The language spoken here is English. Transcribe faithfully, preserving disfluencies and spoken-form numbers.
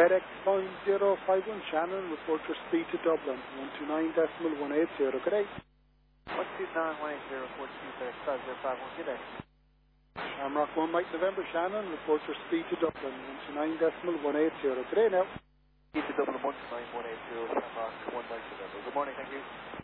FedEx nine zero five one Shannon, report your speed to Dublin, one two nine decimal one eight zero, good day. one two nine one eight zero, report speed to five zero five one, good day. Shamrock one Mike November Shannon, report your speed to Dublin, one two nine decimal one eight zero, good day now. Speed to Dublin one two nine one eight zero, Shamrock one Mike November. Good morning, thank you.